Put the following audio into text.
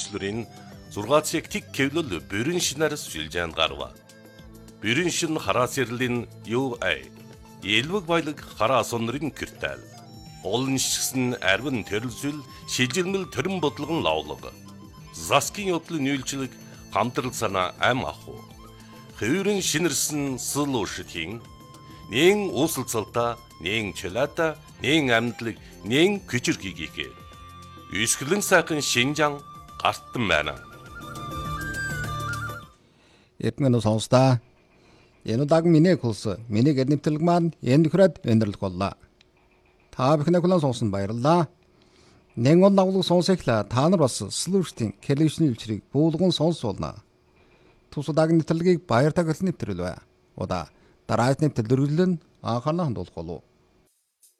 үйлчлэрийн 6 цаг тэг кевлэл бүрэн шинээр сүлжээнд гарва. Бүрэн шин хараас ярлийн UA Элвэг баялаг хараа сонрын киртэл. Олон шигсэн арвин төрөлсөл шилжилмэл төрөн бодлогон лавлаг. Заскин явдлын үйлчлэг хамтрал санаа ам аху. Хөвөрөн шинэрсэн сэл уушдхийн нэн уусалцалта, нэн чөлата, нэн амьдлаг, нэн күчирхийгээ. Үсгэлэн сайхан Шинжаан гартан байна. Эпмэн сонсдаа. Энэ удааг миний хулс, миний гэрнэмтлэг маань энэ хүрээд өндөрлөх боллоо. Та бүхний хүлээн сонсон баярлалаа. Нэгэн лавлыг сонсохлаа та нар бас слуштын телевизийн үйлчрийг буулган сонсуулна. Тус удааг нэвтрэлгийг баяр тагилсан нэвтрэл бай. Удаа дараагийн нэвтрэлэн анхаарал хандуулах болов.